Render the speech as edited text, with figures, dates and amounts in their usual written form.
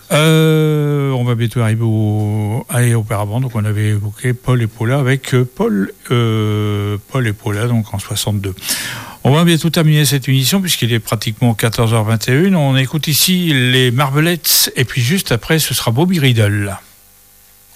On va bientôt arriver auparavant. Donc on avait évoqué Paul et Paula avec Paul et Paula, donc en 62. On va bientôt terminer cette émission puisqu'il est pratiquement 14h21. On écoute ici les Marvelettes et puis juste après ce sera Bobby Riddle.